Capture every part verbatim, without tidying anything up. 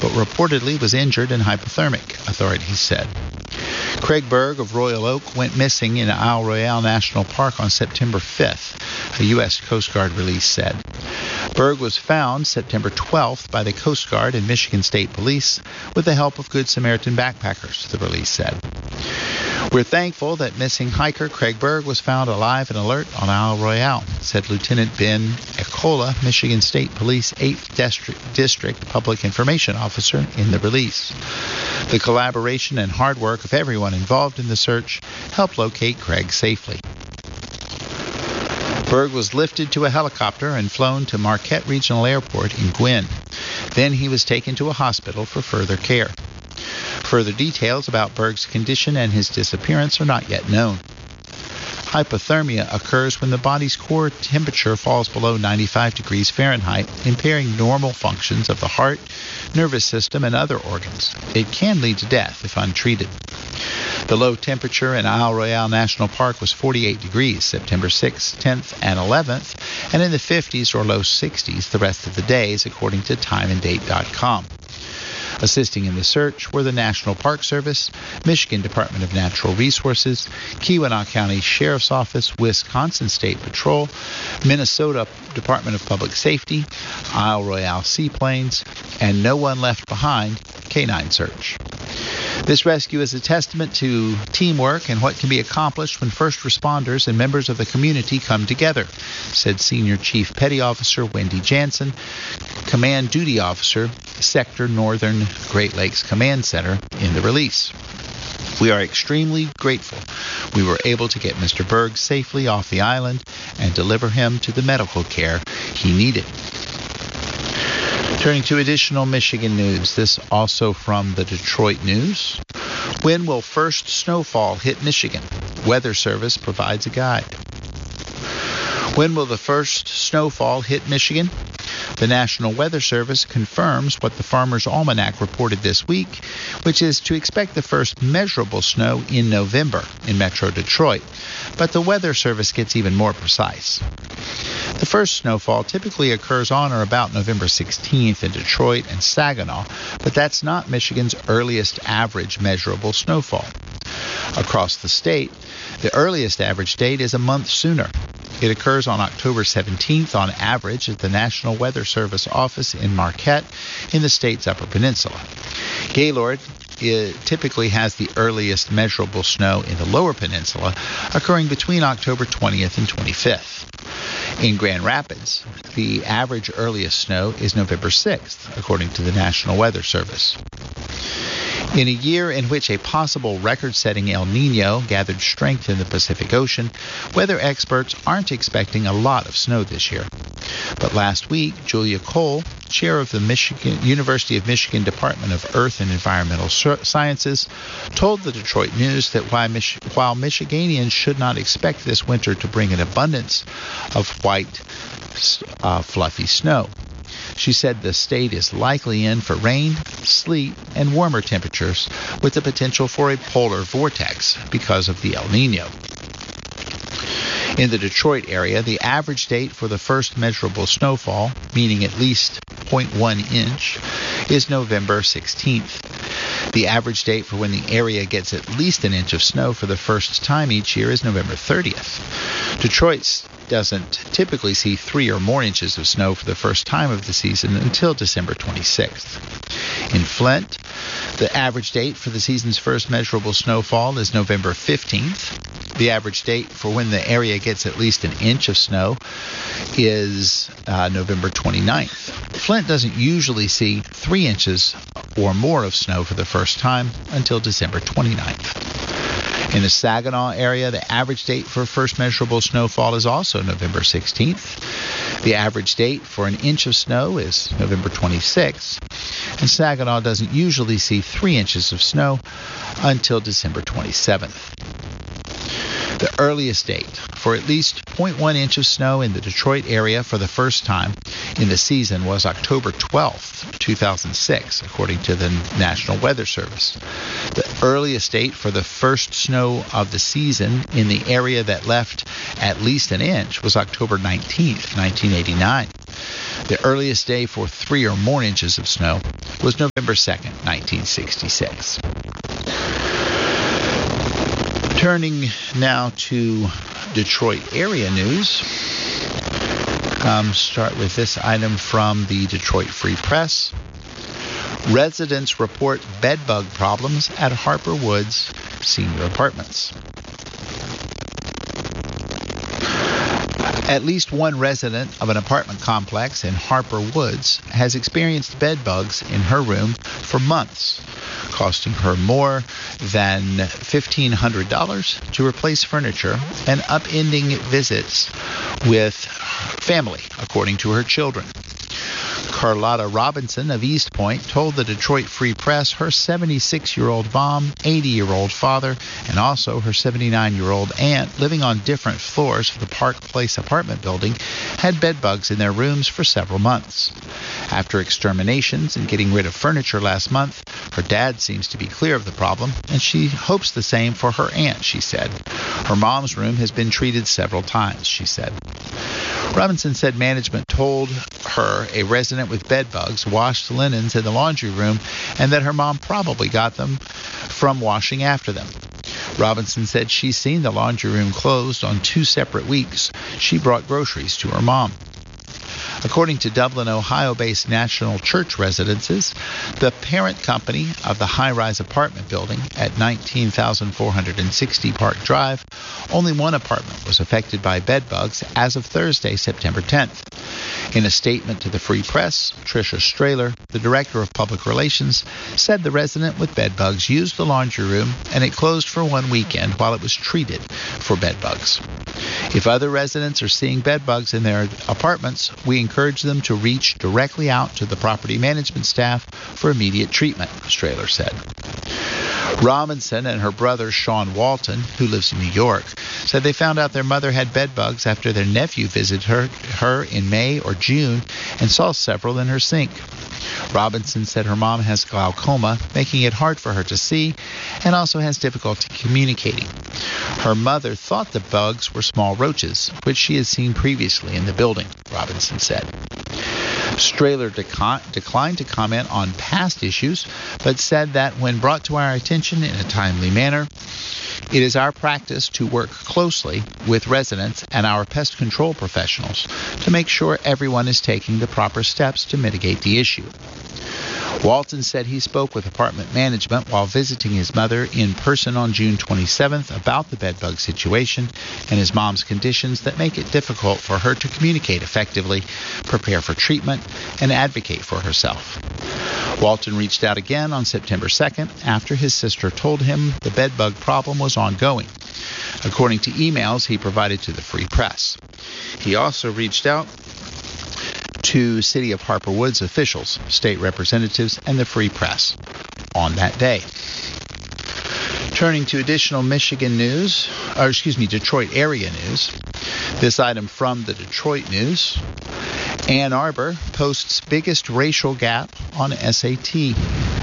but reportedly was injured and hypothermic, authorities said. Craig Berg of Royal Oak went missing in Isle Royale National Park on September fifth, a U S Coast Guard release said. Berg was found September twelfth by the Coast Guard and Michigan State Police with the help of Good Samaritan backpackers, the release said. We're thankful that missing hiker Craig Berg was found alive and alert on Isle Royale, said Lieutenant Ben Ecola, Michigan State Police eighth District, District Public Information Officer, in the release. The collaboration and hard work of everyone involved in the search helped locate Craig safely. Berg was lifted to a helicopter and flown to Marquette Regional Airport in Gwin. Then he was taken to a hospital for further care. Further details about Berg's condition and his disappearance are not yet known. Hypothermia occurs when the body's core temperature falls below ninety-five degrees Fahrenheit, impairing normal functions of the heart, nervous system, and other organs. It can lead to death if untreated. The low temperature in Isle Royale National Park was forty-eight degrees September sixth, tenth, and eleventh, and in the fifties or low sixties the rest of the days, according to time and date dot com. Assisting in the search were the National Park Service, Michigan Department of Natural Resources, Keweenaw County Sheriff's Office, Wisconsin State Patrol, Minnesota Department of Public Safety, Isle Royale Seaplanes, and No One Left Behind Canine Search. This rescue is a testament to teamwork and what can be accomplished when first responders and members of the community come together, said Senior Chief Petty Officer Wendy Jansen, Command Duty Officer, Sector Northern Great Lakes Command Center, in the release. We are extremely grateful we were able to get Mister Berg safely off the island and deliver him to the medical care he needed. Turning to additional Michigan news, this also from the Detroit News. When will first snowfall hit Michigan? Weather Service provides a guide. When will the first snowfall hit Michigan? The National Weather Service confirms what the Farmer's Almanac reported this week, which is to expect the first measurable snow in November in Metro Detroit. But the Weather Service gets even more precise. The first snowfall typically occurs on or about November sixteenth in Detroit and Saginaw, but that's not Michigan's earliest average measurable snowfall. Across the state, the earliest average date is a month sooner. It occurs on October seventeenth on average at the National Weather Service office in Marquette in the state's Upper Peninsula. Gaylord it typically has the earliest measurable snow in the Lower Peninsula, occurring between October twentieth and twenty-fifth. In Grand Rapids, the average earliest snow is November sixth, according to the National Weather Service. In a year in which a possible record-setting El Nino gathered strength in the Pacific Ocean, weather experts aren't expecting a lot of snow this year. But last week, Julia Cole, chair of the Michigan University of Michigan Department of Earth and Environmental Sciences, told the Detroit News that while, Mich- while Michiganians should not expect this winter to bring an abundance of white, uh, fluffy snow, she said the state is likely in for rain, sleet, and warmer temperatures with the potential for a polar vortex because of the El Nino. In the Detroit area, the average date for the first measurable snowfall, meaning at least zero point one inch, is November sixteenth. The average date for when the area gets at least an inch of snow for the first time each year is November thirtieth. Detroit doesn't typically see three or more inches of snow for the first time of the season until December twenty-sixth. In Flint, the average date for the season's first measurable snowfall is November fifteenth. The average date for when the area gets at least an inch of snow is uh, November twenty-ninth. Flint doesn't usually see three inches or more of snow for the first time until December twenty-ninth. In the Saginaw area, the average date for first measurable snowfall is also November sixteenth. The average date for an inch of snow is November twenty-sixth. And Saginaw doesn't usually see three inches of snow until December twenty-seventh. The earliest date for at least zero point one inch of snow in the Detroit area for the first time in the season was October twelfth, two thousand six, according to the National Weather Service. The earliest date for the first snow of the season in the area that left at least an inch was October nineteenth, nineteen eighty-nine. The earliest day for three or more inches of snow was November second, nineteen sixty-six. Turning now to Detroit area news. Um, start with this item from the Detroit Free Press. Residents report bedbug problems at Harper Woods Senior Apartments. At least one resident of an apartment complex in Harper Woods has experienced bedbugs in her room for months, costing her more than fifteen hundred dollars to replace furniture and upending visits with family, according to her children. Carlotta Robinson of East Point told the Detroit Free Press her seventy-six-year-old mom, eighty-year-old father, and also her seventy-nine-year-old aunt living on different floors of the Park Place apartment building had bedbugs in their rooms for several months. After exterminations and getting rid of furniture last month, her dad seems to be clear of the problem, and she hopes the same for her aunt, she said. Her mom's room has been treated several times, she said. Robinson said management told her a resident with bedbugs washed linens in the laundry room and that her mom probably got them from washing after them. Robinson said she's seen the laundry room closed on two separate weeks. She brought groceries to her mom. According to Dublin, Ohio-based National Church Residences, the parent company of the high-rise apartment building at nineteen thousand four hundred sixty Park Drive, only one apartment was affected by bedbugs as of Thursday, September tenth. In a statement to the Free Press, Tricia Strahler, the director of public relations, said the resident with bedbugs used the laundry room and it closed for one weekend while it was treated for bedbugs. If other residents are seeing bedbugs in their apartments, we encourage them to reach directly out to the property management staff for immediate treatment, Strahler said. Robinson and her brother Sean Walton, who lives in New York, said they found out their mother had bedbugs after their nephew visited her, her in May or June and saw several in her sink. Robinson said her mom has glaucoma, making it hard for her to see, and also has difficulty communicating. Her mother thought the bugs were small roaches, which she had seen previously in the building, Robinson said. Strahler deca- declined to comment on past issues, but said that when brought to our attention in a timely manner, it is our practice to work closely with residents and our pest control professionals to make sure everyone is taking the proper steps to mitigate the issue. Walton said he spoke with apartment management while visiting his mother in person on June twenty-seventh about the bedbug situation and his mom's conditions that make it difficult for her to communicate effectively, prepare for treatment, and advocate for herself. Walton reached out again on September second after his sister told him the bedbug problem was ongoing, according to emails he provided to the Free Press. He also reached out to City of Harper Woods officials, state representatives, and the Free Press on that day. Turning to additional Michigan news, or excuse me, Detroit area news. This item from the Detroit News. Ann Arbor posts biggest racial gap on S A T.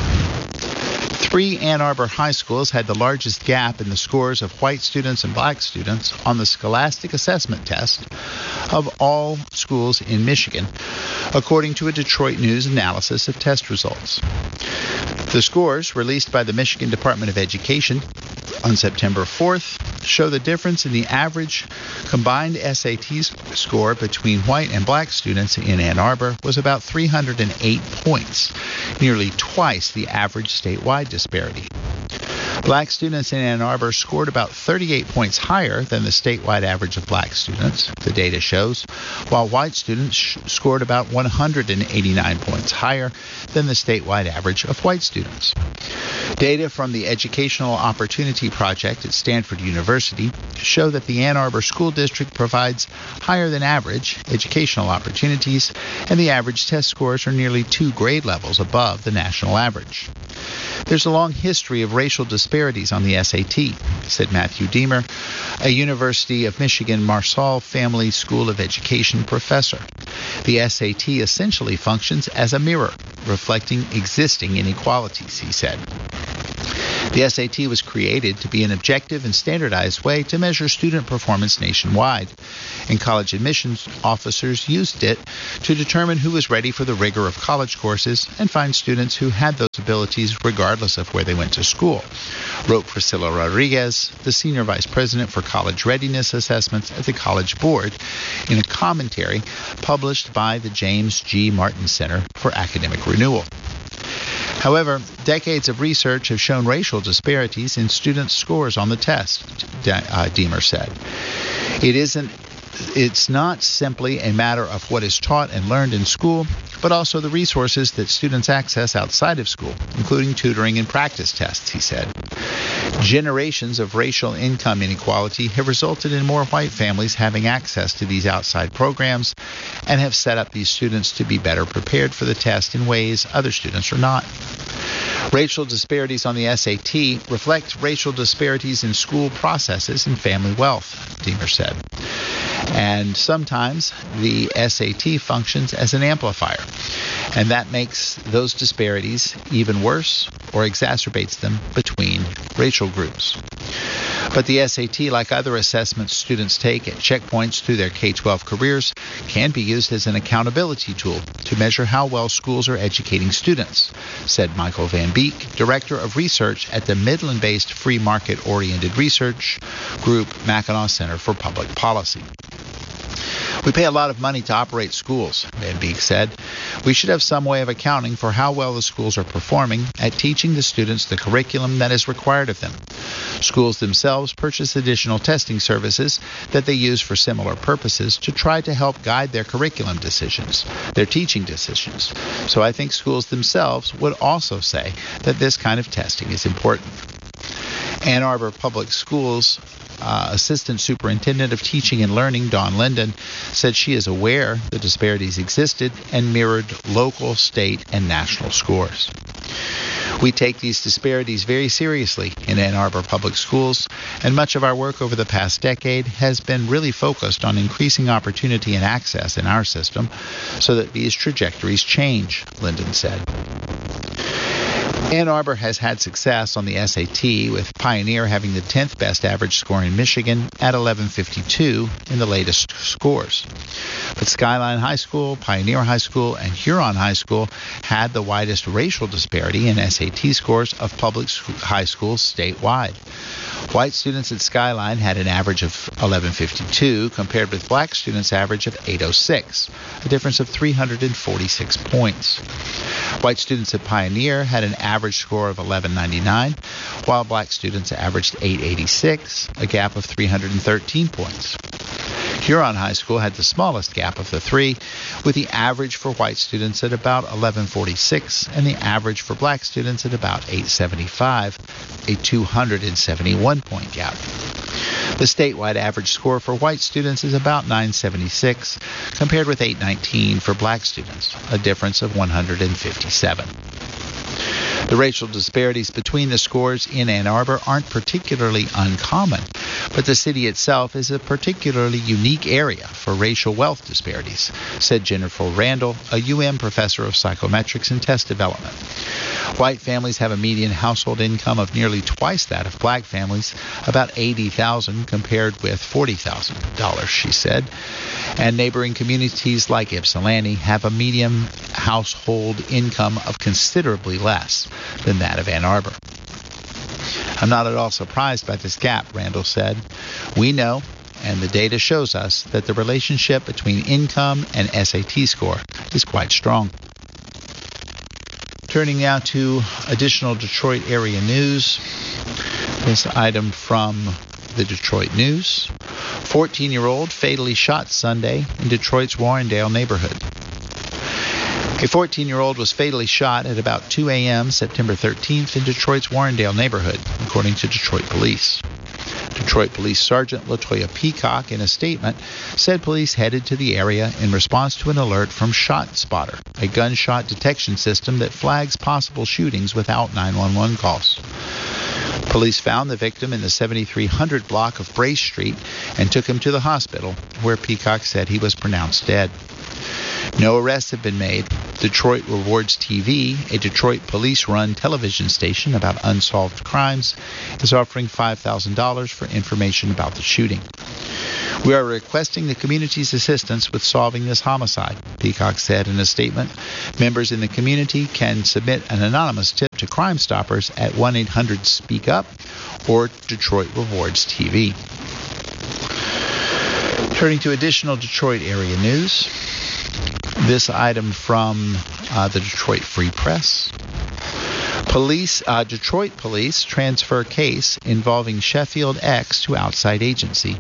Three Ann Arbor high schools had the largest gap in the scores of white students and black students on the Scholastic Assessment Test of all schools in Michigan, according to a Detroit News analysis of test results. The scores, released by the Michigan Department of Education on September fourth, show the difference in the average combined S A T score between white and black students in Ann Arbor was about three hundred eight points, nearly twice the average statewide disparity. Black students in Ann Arbor scored about thirty-eight points higher than the statewide average of black students, the data shows, while white students sh- scored about one hundred eighty-nine points higher than the statewide average of white students. Data from the Educational Opportunity Project at Stanford University show that the Ann Arbor School District provides higher than average educational opportunities, and the average test scores are nearly two grade levels above the national average. There's a long history of racial disparities on the S A T, said Matthew Deemer, a University of Michigan Marsall Family School of Education professor. The S A T essentially functions as a mirror, reflecting existing inequalities, he said. The S A T was created to be an objective and standardized way to measure student performance nationwide, and college admissions officers used it to determine who was ready for the rigor of college courses and find students who had those abilities regardless of where they went to school, wrote Priscilla Rodriguez, the Senior Vice President for College Readiness Assessments at the College Board, in a commentary published by the James G. Martin Center for Academic Renewal. However, decades of research have shown racial disparities in students' scores on the test, uh, Deemer said. It isn't, it's not simply a matter of what is taught and learned in school, but also the resources that students access outside of school, including tutoring and practice tests, he said. Generations of racial income inequality have resulted in more white families having access to these outside programs and have set up these students to be better prepared for the test in ways other students are not. Racial disparities on the S A T reflect racial disparities in school processes and family wealth, Deemer said. And sometimes the S A T functions as an amplifier, and that makes those disparities even worse or exacerbates them between racial groups. But the S A T, like other assessments students take at checkpoints through their K twelve careers, can be used as an accountability tool to measure how well schools are educating students, said Michael Van Beek, Director of Research at the Midland-based free market-oriented research group Mackinac Center for Public Policy. We pay a lot of money to operate schools, Van Beek said. We should have some way of accounting for how well the schools are performing at teaching the students the curriculum that is required of them. Schools themselves purchase additional testing services that they use for similar purposes to try to help guide their curriculum decisions, their teaching decisions. So I think schools themselves would also say that this kind of testing is important. Ann Arbor Public Schools Uh, Assistant Superintendent of Teaching and Learning, Dawn Linden, said she is aware the disparities existed and mirrored local, state, and national scores. We take these disparities very seriously in Ann Arbor Public Schools, and much of our work over the past decade has been really focused on increasing opportunity and access in our system so that these trajectories change, Linden said. Ann Arbor has had success on the S A T, with Pioneer having the tenth best average score in Michigan at eleven fifty-two in the latest scores. But Skyline High School, Pioneer High School, and Huron High School had the widest racial disparity in S A T scores of public high schools statewide. White students at Skyline had an average of eleven fifty-two compared with black students' average of eight oh six, a difference of three hundred forty-six points. White students at Pioneer had an average score of eleven ninety-nine, while black students averaged eight eighty-six, a gap of three hundred thirteen points. Huron High School had the smallest gap of the three, with the average for white students at about eleven forty-six and the average for black students at about eight seventy-five, a two hundred seventy-one point gap. The statewide average score for white students is about nine seventy-six, compared with eight nineteen for black students, a difference of one hundred fifty-seven. The racial disparities between the scores in Ann Arbor aren't particularly uncommon, but the city itself is a particularly unique area for racial wealth disparities, said Jennifer Randall, a U M professor of psychometrics and test development. White families have a median household income of nearly twice that of black families, about eighty thousand dollars compared with forty thousand dollars, she said. And neighboring communities like Ypsilanti have a median household income of considerably less than that of Ann Arbor. I'm not at all surprised by this gap, Randall said. We know, and the data shows us, that the relationship between income and S A T score is quite strong. Turning now to additional Detroit area news. This item from the Detroit News. fourteen-year-old fatally shot Sunday in Detroit's Warrendale neighborhood. A fourteen-year-old was fatally shot at about two a.m. September thirteenth in Detroit's Warrendale neighborhood, according to Detroit police. Detroit Police Sergeant Latoya Peacock, in a statement, said police headed to the area in response to an alert from ShotSpotter, a gunshot detection system that flags possible shootings without nine one one calls. Police found the victim in the seventy-three hundred block of Brace Street and took him to the hospital, where Peacock said he was pronounced dead. No arrests have been made. Detroit Rewards T V, a Detroit police-run television station about unsolved crimes, is offering five thousand dollars for information about the shooting. We are requesting the community's assistance with solving this homicide, Peacock said in a statement. Members in the community can submit an anonymous tip to Crime Stoppers at one eight hundred speak up or Detroit Rewards T V. Turning to additional Detroit area news. This item from uh, the Detroit Free Press. Police, uh, Detroit police transfer case involving Sheffield X to outside agency.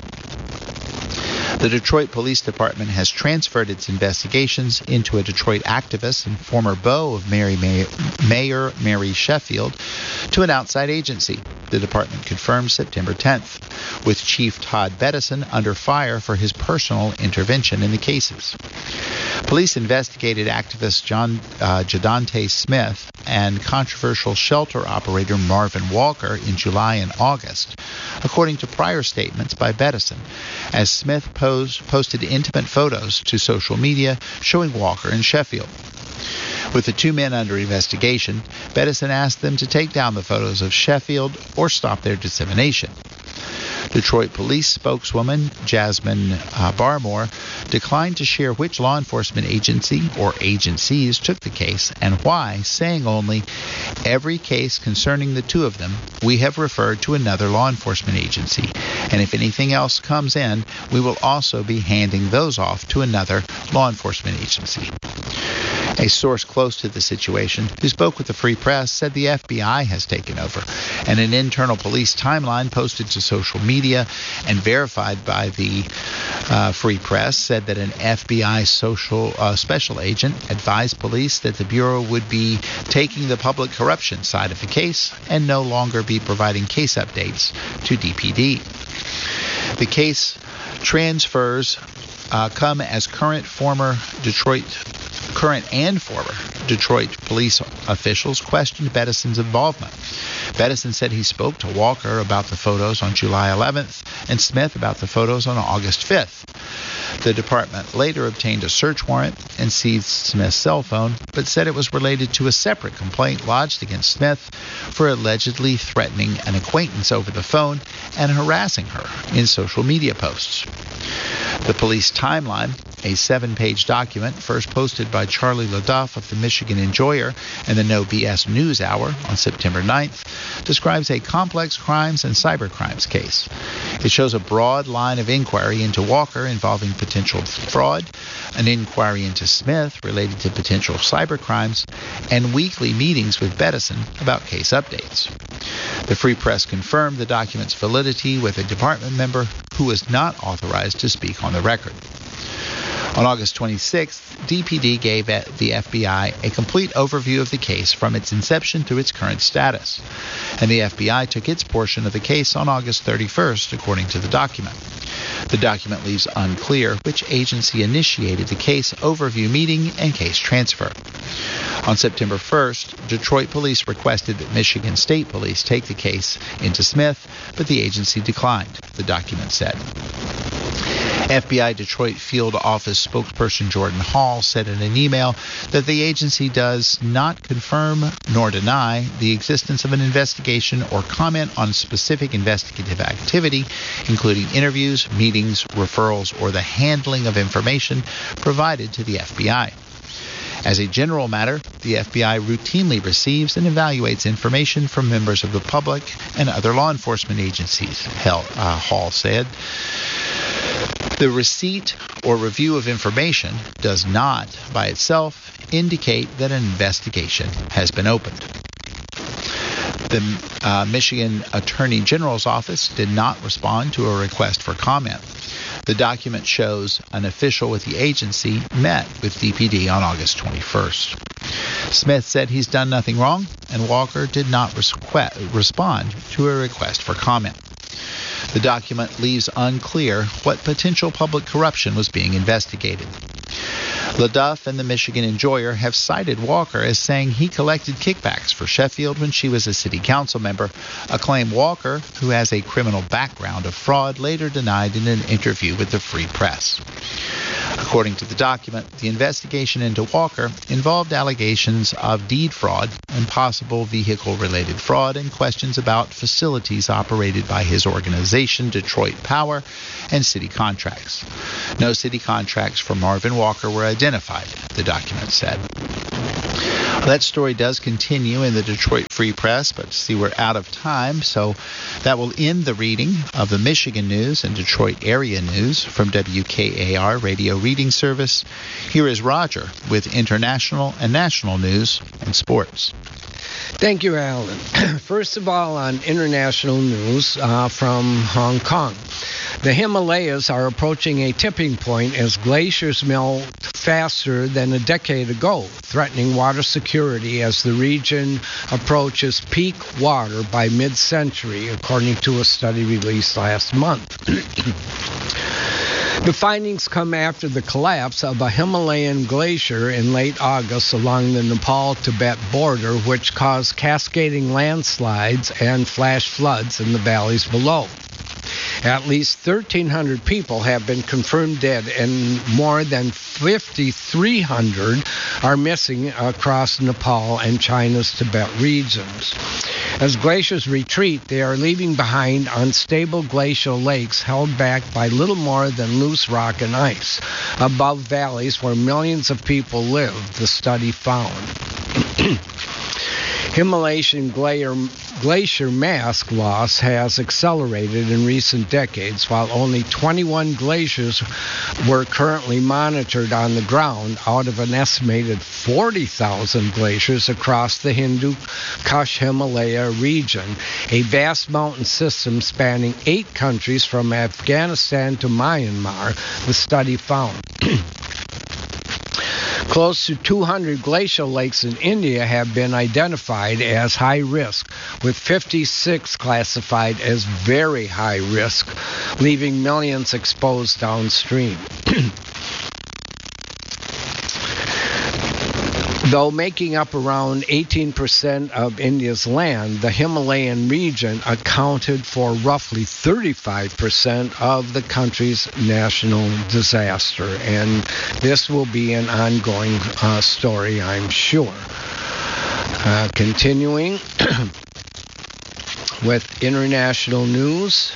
The Detroit Police Department has transferred its investigations into a Detroit activist and former beau of Mary May- Mayor Mary Sheffield to an outside agency, the department confirmed September tenth, with Chief Todd Bettison under fire for his personal intervention in the cases. Police investigated activist John uh, Jadante Smith and controversial shelter operator Marvin Walker in July and August, according to prior statements by Bettison, as Smith posed, posted intimate photos to social media showing Walker in Sheffield. With the two men under investigation, Bettison asked them to take down the photos of Sheffield or stop their dissemination. Detroit police spokeswoman Jasmine uh, Barmore declined to share which law enforcement agency or agencies took the case and why, saying only, "Every case concerning the two of them, we have referred to another law enforcement agency, and if anything else comes in, we will also be handing those off to another law enforcement agency." A source close to the situation, who spoke with the Free Press, said the F B I has taken over, and an internal police timeline posted to social media and verified by the uh, Free Press said that an F B I social uh, special agent advised police that the Bureau would be taking the public corruption side of the case and no longer be providing case updates to D P D. The case transfers uh, come as current former Detroit Current and former Detroit police officials questioned Bettison's involvement. Bettison said he spoke to Walker about the photos on July eleventh and Smith about the photos on August fifth. The department later obtained a search warrant and seized Smith's cell phone, but said it was related to a separate complaint lodged against Smith for allegedly threatening an acquaintance over the phone and harassing her in social media posts. The police timeline, a seven-page document first posted by Charlie LaDuff of the Michigan Enjoyer and the No B S News Hour on September ninth, describes a complex crimes and cybercrimes case. It shows a broad line of inquiry into Walker involving potential fraud, an inquiry into Smith related to potential cybercrimes, and weekly meetings with Bettison about case updates. The Free Press confirmed the document's validity with a department member who was not authorized to speak on the record. On August twenty-sixth, D P D gave the F B I a complete overview of the case from its inception to its current status, and the F B I took its portion of the case on August thirty-first, according to the document. The document leaves unclear which agency initiated the case overview meeting and case transfer. On September first, Detroit police requested that Michigan State Police take the case into Smith, but the agency declined, the document said. F B I Detroit Field Office spokesperson Jordan Hall said in an email that the agency does not confirm nor deny the existence of an investigation or comment on specific investigative activity, including interviews, meetings, referrals, or the handling of information provided to the F B I. As a general matter, the F B I routinely receives and evaluates information from members of the public and other law enforcement agencies, Hall said. The receipt or review of information does not, by itself, indicate that an investigation has been opened. The uh, Michigan Attorney General's office did not respond to a request for comment. The document shows an official with the agency met with D P D on August twenty-first. Smith said he's done nothing wrong, and Walker did not resque- respond to a request for comment. The document leaves unclear what potential public corruption was being investigated. LaDuff and the Michigan Enjoyer have cited Walker as saying he collected kickbacks for Sheffield when she was a city council member, a claim Walker, who has a criminal background of fraud, later denied in an interview with the Free Press. According to the document, the investigation into Walker involved allegations of deed fraud and possible vehicle-related fraud and questions about facilities operated by his organization, Detroit Power, and city contracts. No city contracts for Marvin Walker were identified, the document said. That story does continue in the Detroit Free Press, but see, we're out of time, so that will end the reading of the Michigan news and Detroit area news from W K A R Radio Reading Service. Here is Roger with international and national news and sports. Thank you, Alan. First of all, on international news uh, from Hong Kong. The Himalayas are approaching a tipping point as glaciers melt faster than a decade ago, threatening water security as the region approaches peak water by mid-century, according to a study released last month. The findings come after the collapse of a Himalayan glacier in late August along the Nepal-Tibet border, which caused cascading landslides and flash floods in the valleys below. At least thirteen hundred people have been confirmed dead, and more than fifty-three hundred are missing across Nepal and China's Tibet regions. As glaciers retreat, they are leaving behind unstable glacial lakes held back by little more than loose rock and ice above valleys where millions of people live, the study found. Himalayan glacier mass loss has accelerated in recent decades, while only twenty-one glaciers were currently monitored on the ground out of an estimated forty thousand glaciers across the Hindu Kush Himalaya region, a vast mountain system spanning eight countries from Afghanistan to Myanmar, the study found. Close to two hundred glacial lakes in India have been identified as high risk, with fifty-six classified as very high risk, leaving millions exposed downstream. Though making up around eighteen percent of India's land, the Himalayan region accounted for roughly thirty-five percent of the country's national disaster. And this will be an ongoing uh, story, I'm sure. Uh, continuing with international news.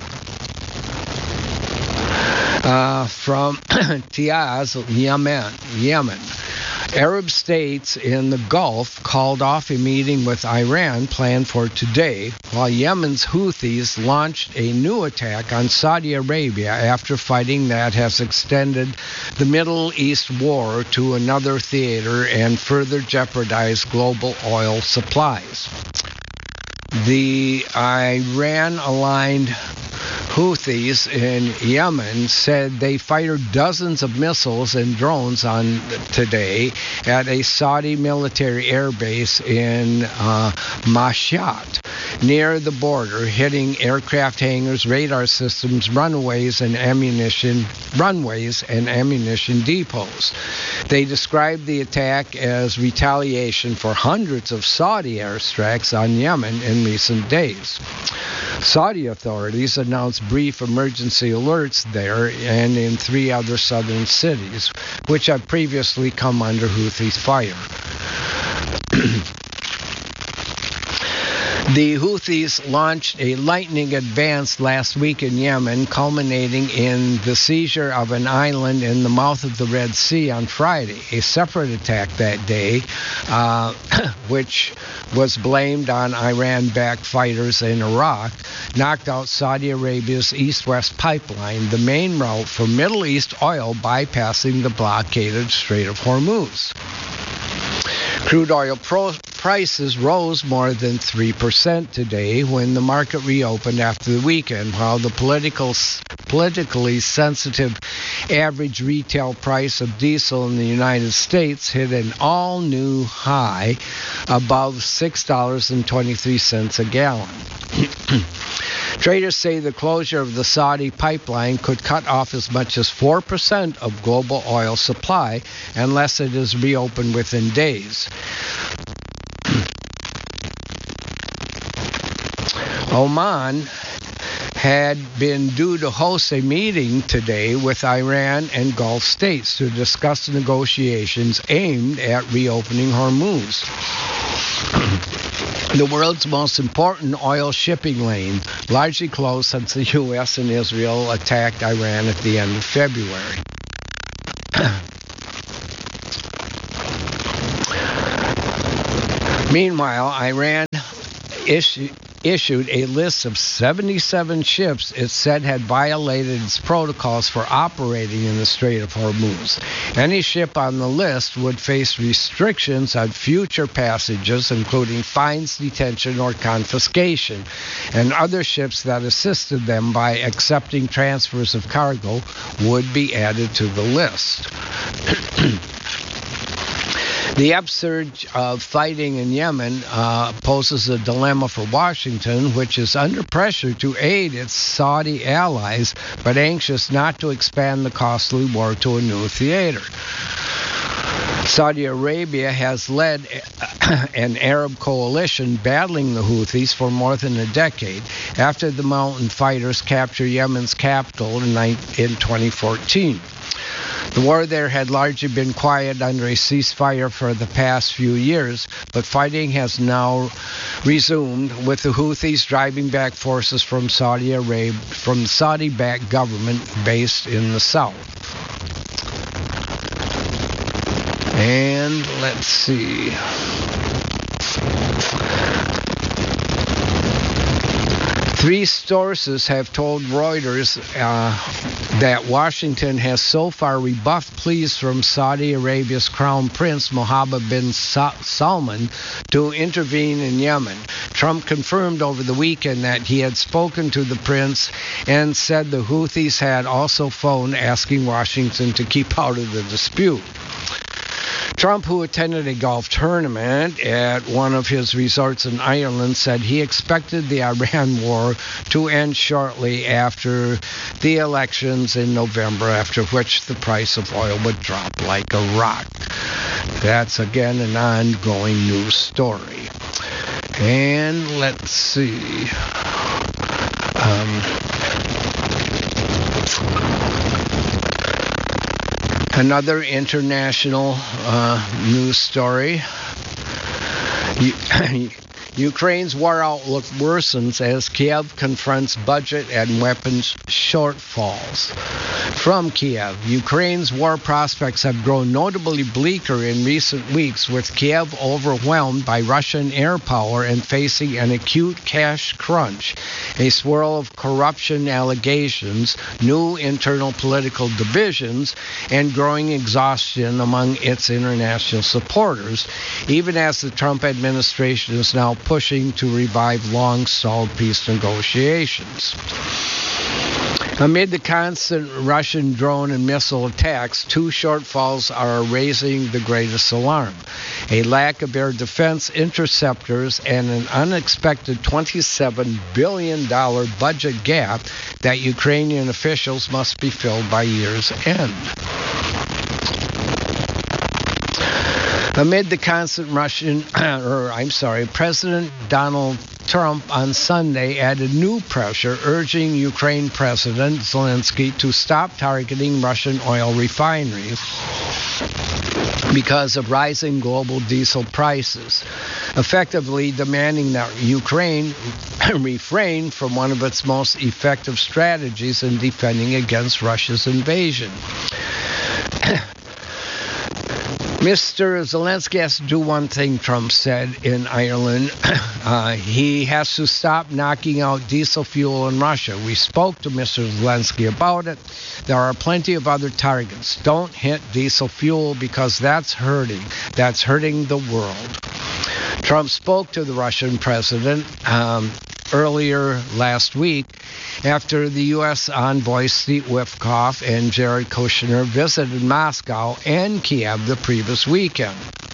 Uh, from Taiz, Yemen, Yemen. Arab states in the Gulf called off a meeting with Iran planned for today, while Yemen's Houthis launched a new attack on Saudi Arabia after fighting that has extended the Middle East war to another theater and further jeopardized global oil supplies. The Iran-aligned Houthis in Yemen said they fired dozens of missiles and drones on today at a Saudi military air base in uh, Mashhad, near the border, hitting aircraft hangars, radar systems, runways, and ammunition runways and ammunition depots. They described the attack as retaliation for hundreds of Saudi airstrikes on Yemen in recent days. Saudi authorities announced brief emergency alerts there and in three other southern cities, which have previously come under Houthi fire. The Houthis launched a lightning advance last week in Yemen, culminating in the seizure of an island in the mouth of the Red Sea on Friday. A separate attack that day, uh, which was blamed on Iran-backed fighters in Iraq, knocked out Saudi Arabia's east-west pipeline, the main route for Middle East oil bypassing the blockaded Strait of Hormuz. Crude oil pro- prices rose more than three percent today when the market reopened after the weekend, while the political, politically sensitive average retail price of diesel in the United States hit an all-new high above six dollars and twenty-three cents a gallon. Traders say the closure of the Saudi pipeline could cut off as much as four percent of global oil supply unless it is reopened within days. Oman had been due to host a meeting today with Iran and Gulf states to discuss negotiations aimed at reopening Hormuz, the world's most important oil shipping lane, largely closed since the U S and Israel attacked Iran at the end of February. Meanwhile, Iran issued issued a list of seventy-seven ships it said had violated its protocols for operating in the Strait of Hormuz. Any ship on the list would face restrictions on future passages, including fines, detention, or confiscation, and other ships that assisted them by accepting transfers of cargo would be added to the list. The upsurge of fighting in Yemen uh, poses a dilemma for Washington, which is under pressure to aid its Saudi allies, but anxious not to expand the costly war to a new theater. Saudi Arabia has led an Arab coalition battling the Houthis for more than a decade after the mountain fighters captured Yemen's capital in twenty fourteen. The war there had largely been quiet under a ceasefire for the past few years, but fighting has now resumed, with the Houthis driving back forces from Saudi Arabia, from the Saudi-backed government based in the south. And let's see. Three sources have told Reuters uh, that Washington has so far rebuffed pleas from Saudi Arabia's Crown Prince Mohammed bin Salman to intervene in Yemen. Trump confirmed over the weekend that he had spoken to the prince and said the Houthis had also phoned asking Washington to keep out of the dispute. Trump, who attended a golf tournament at one of his resorts in Ireland, said he expected the Iran war to end shortly after the elections in November, after which the price of oil would drop like a rock. That's, again, an ongoing news story. And let's see. Um... Another international uh, news story. Ukraine's war outlook worsens as Kiev confronts budget and weapons shortfalls. From Kiev, Ukraine's war prospects have grown notably bleaker in recent weeks, with Kiev overwhelmed by Russian air power and facing an acute cash crunch, a swirl of corruption allegations, new internal political divisions, and growing exhaustion among its international supporters, even as the Trump administration is now pushing to revive long-stalled peace negotiations. Amid the constant Russian drone and missile attacks, two shortfalls are raising the greatest alarm: a lack of air defense interceptors and an unexpected twenty-seven billion dollars budget gap that Ukrainian officials must be filled by year's end. Amid the constant Russian, or I'm sorry, President Donald Trump on Sunday added new pressure, urging Ukraine President Zelensky to stop targeting Russian oil refineries because of rising global diesel prices, effectively demanding that Ukraine refrain from one of its most effective strategies in defending against Russia's invasion. Mister Zelensky has to do one thing, Trump said in Ireland. Uh, he has to stop knocking out diesel fuel in Russia. We spoke to Mister Zelensky about it. There are plenty of other targets. Don't hit diesel fuel because that's hurting. That's hurting the world. Trump spoke to the Russian president um, earlier last week after the U S envoys Steve Witkoff and Jared Kushner visited Moscow and Kiev the previous weekend.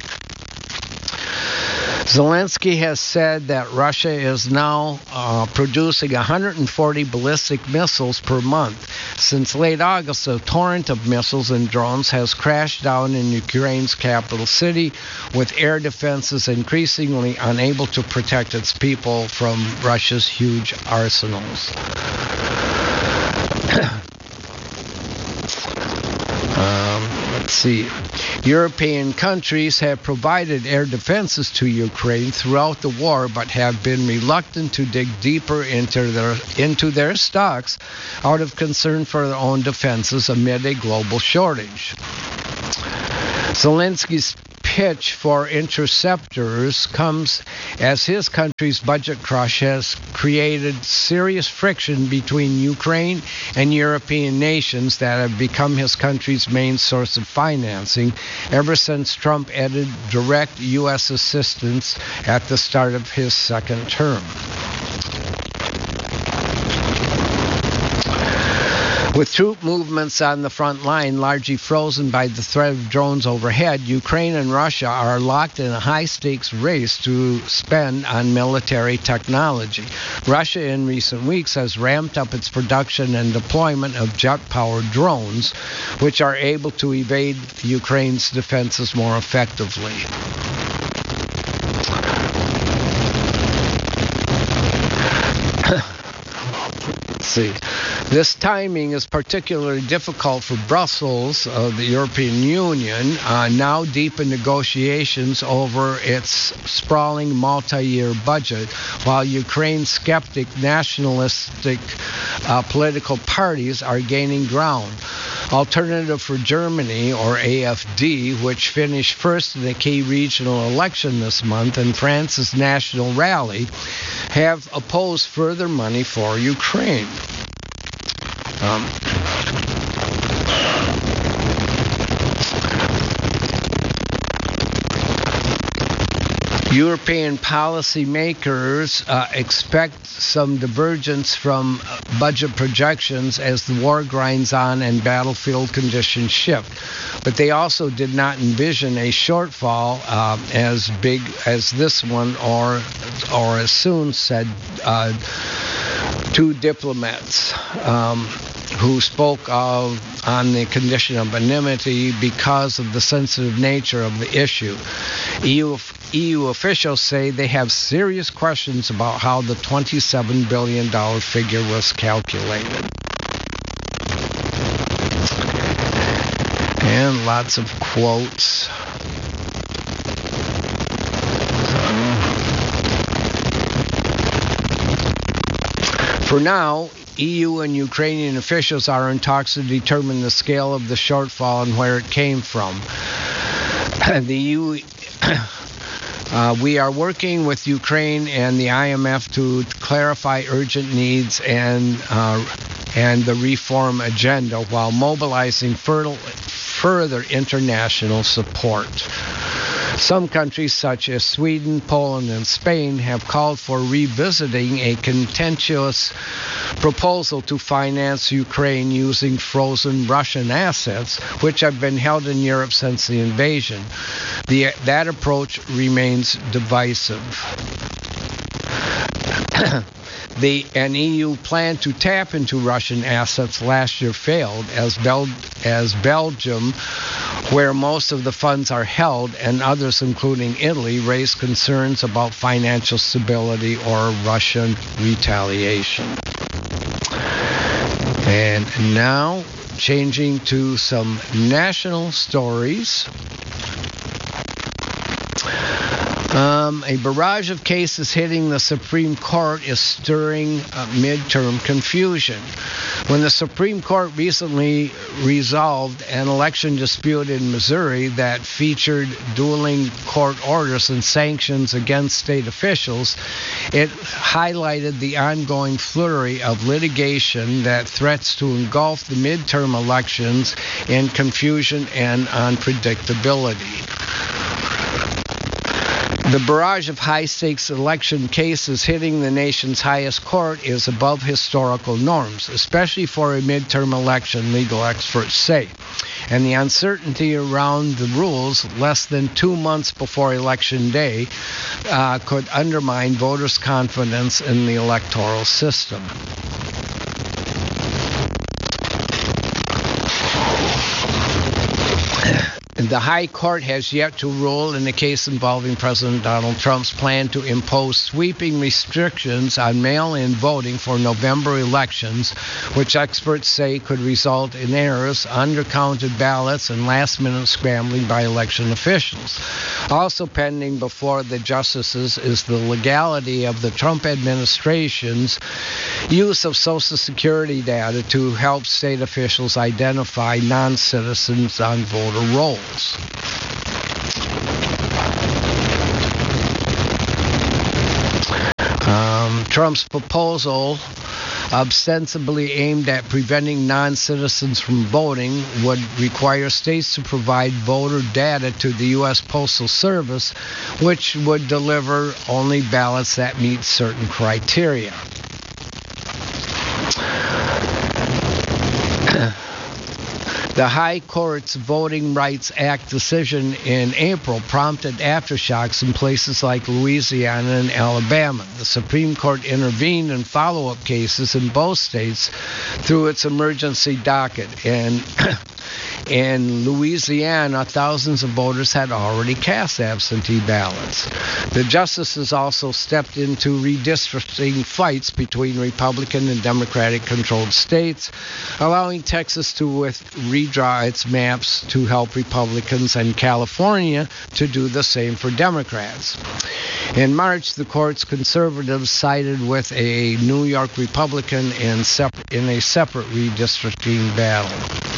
Zelensky has said that Russia is now uh, producing one hundred forty ballistic missiles per month. Since late August, a torrent of missiles and drones has crashed down in Ukraine's capital city, with air defenses increasingly unable to protect its people from Russia's huge arsenals. um, let's see. European countries have provided air defenses to Ukraine throughout the war, but have been reluctant to dig deeper into their into their stocks out of concern for their own defenses amid a global shortage. Zelensky's pitch for interceptors comes as his country's budget crush has created serious friction between Ukraine and European nations that have become his country's main source of financing ever since Trump ended direct U S assistance at the start of his second term. With troop movements on the front line largely frozen by the threat of drones overhead, Ukraine and Russia are locked in a high-stakes race to spend on military technology. Russia in recent weeks has ramped up its production and deployment of jet-powered drones, which are able to evade Ukraine's defenses more effectively. Let's see. This timing is particularly difficult for Brussels, uh, the European Union, uh, now deep in negotiations over its sprawling multi-year budget, while Ukraine's skeptic nationalistic uh, political parties are gaining ground. Alternative for Germany, or A F D, which finished first in a key regional election this month, and France's National Rally have opposed further money for Ukraine. Um, European policymakers uh, expect some divergence from budget projections as the war grinds on and battlefield conditions shift. But they also did not envision a shortfall uh, as big as this one, or or as soon, said uh, two diplomats um, who spoke of on the condition of anonymity because of the sensitive nature of the issue. E U E U officials say they have serious questions about how the twenty-seven billion dollars figure was calculated. And lots of quotes. For now, E U and Ukrainian officials are in talks to determine the scale of the shortfall and where it came from. The E U... Uh, we are working with Ukraine and the I M F to clarify urgent needs and uh, and the reform agenda while mobilizing fertile, further international support. Some countries such as Sweden, Poland, and Spain have called for revisiting a contentious proposal to finance Ukraine using frozen Russian assets, which have been held in Europe since the invasion. The, that approach remains divisive. The an E U plan to tap into Russian assets last year failed as, Bel- as Belgium, where most of the funds are held, and others, including Italy, raised concerns about financial stability or Russian retaliation. And now, changing to some national stories. Um, a barrage of cases hitting the Supreme Court is stirring uh, midterm confusion. When the Supreme Court recently resolved an election dispute in Missouri that featured dueling court orders and sanctions against state officials, it highlighted the ongoing flurry of litigation that threats to engulf the midterm elections in confusion and unpredictability. The barrage of high-stakes election cases hitting the nation's highest court is above historical norms, especially for a midterm election, legal experts say. And the uncertainty around the rules less than two months before Election Day uh, could undermine voters' confidence in the electoral system. The High Court has yet to rule in the case involving President Donald Trump's plan to impose sweeping restrictions on mail-in voting for November elections, which experts say could result in errors, undercounted ballots, and last-minute scrambling by election officials. Also pending before the justices is the legality of the Trump administration's use of Social Security data to help state officials identify non-citizens on voter rolls. Um, Trump's proposal, ostensibly aimed at preventing non-citizens from voting, would require states to provide voter data to the U S Postal Service, which would deliver only ballots that meet certain criteria. The High Court's Voting Rights Act decision in April prompted aftershocks in places like Louisiana and Alabama. The Supreme Court intervened in follow-up cases in both states through its emergency docket. And in Louisiana, thousands of voters had already cast absentee ballots. The justices also stepped into redistricting fights between Republican and Democratic-controlled states, allowing Texas to with redraw its maps to help Republicans and California to do the same for Democrats. In March, the court's conservatives sided with a New York Republican in, sep- in a separate redistricting battle.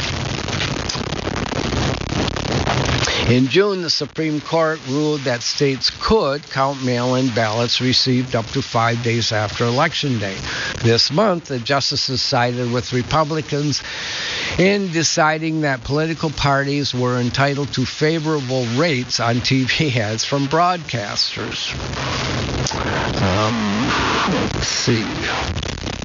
In June, the Supreme Court ruled that states could count mail-in ballots received up to five days after Election Day. This month, the justices sided with Republicans in deciding that political parties were entitled to favorable rates on T V ads from broadcasters. Um, let's see.